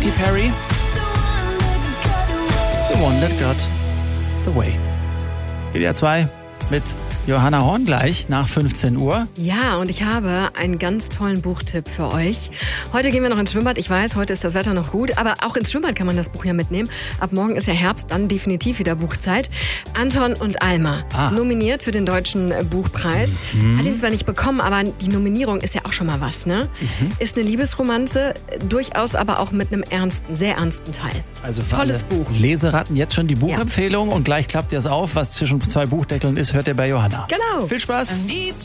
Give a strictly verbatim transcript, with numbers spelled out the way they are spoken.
Katy Perry. The One That Got The Way. W D R zwei mit Johanna Horn gleich nach fünfzehn Uhr. Ja, und ich habe einen ganz tollen Buchtipp für euch. Heute gehen wir noch ins Schwimmbad. Ich weiß, heute ist das Wetter noch gut, aber auch ins Schwimmbad kann man das Buch ja mitnehmen. Ab morgen ist ja Herbst, dann definitiv wieder Buchzeit. Anton und Alma, ah. nominiert für den Deutschen Buchpreis. Mhm. Hat ihn zwar nicht bekommen, aber die Nominierung ist ja auch schon mal was, ne? Mhm. Ist eine Liebesromanze, durchaus aber auch mit einem ernsten, sehr ernsten Teil. Also für tolles alle Buch. Leseratten jetzt schon die Buchempfehlung ja. und gleich klappt ihr es auf. Was zwischen zwei Buchdeckeln ist, hört ihr bei Johanna. Genau. Viel Spaß.